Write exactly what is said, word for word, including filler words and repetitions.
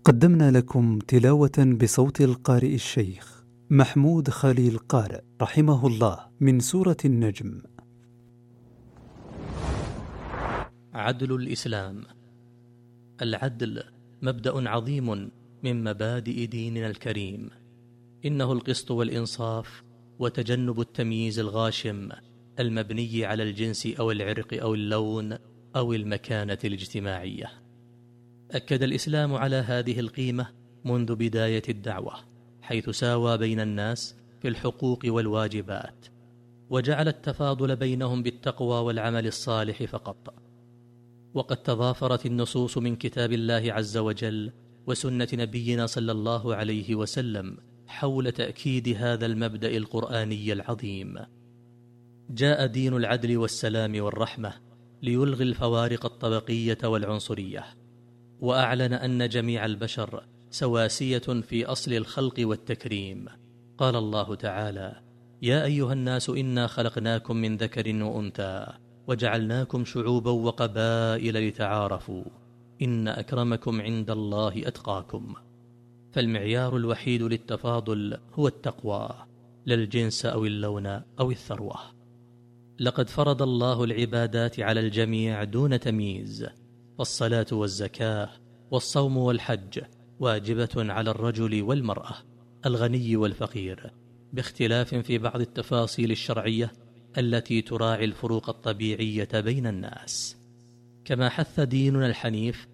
قدمنا لكم تلاوة بصوت القارئ الشيخ محمود خليل قارئ رحمه الله من سورة النجم. عدل الإسلام. العدل مبدأ عظيم من مبادئ ديننا الكريم، إنه القسط والإنصاف وتجنب التمييز الغاشم المبني على الجنس أو العرق أو اللون أو المكانة الاجتماعية. أكد الإسلام على هذه القيمة منذ بداية الدعوة، حيث ساوى بين الناس في الحقوق والواجبات، وجعل التفاضل بينهم بالتقوى والعمل الصالح فقط. وقد تضافرت النصوص من كتاب الله عز وجل وسنة نبينا صلى الله عليه وسلم حول تأكيد هذا المبدأ القرآني العظيم. جاء دين العدل والسلام والرحمة ليلغي الفوارق الطبقية والعنصرية، وأعلن أن جميع البشر سواسية في أصل الخلق والتكريم. قال الله تعالى: يا أيها الناس إنا خلقناكم من ذكر وأنثى وجعلناكم شعوبا وقبائل لتعارفوا إن أكرمكم عند الله أتقاكم. فالمعيار الوحيد للتفاضل هو التقوى، لا الجنس أو اللون أو الثروة. لقد فرض الله العبادات على الجميع دون تمييز، فالصلاة والزكاة والصوم والحج واجبة على الرجل والمرأة، الغني والفقير، باختلاف في بعض التفاصيل الشرعية التي تراعي الفروق الطبيعية بين الناس. كما حث ديننا الحنيف